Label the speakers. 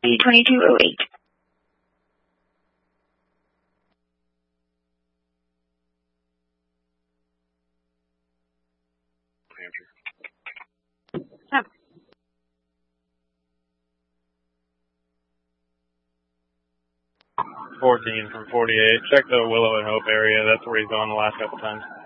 Speaker 1: 2208. Oh.
Speaker 2: 14 from 48. Check the Willow and Hope area. That's where he's gone the last couple times.